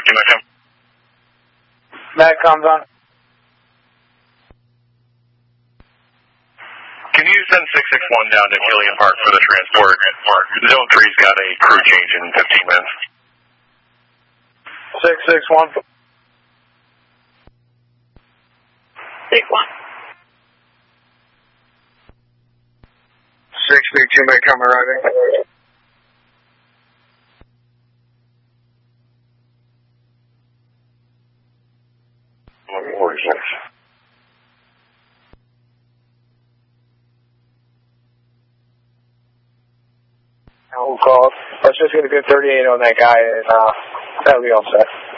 Metcom. Metcom's on. Can you send 661 down to Killian Park for the transport? Zone 3's got a crew change in 15 minutes. 661. 6-1. 632 Metcom arriving. I'll call. Let's just get a good 38 on that guy, and that'll be all set.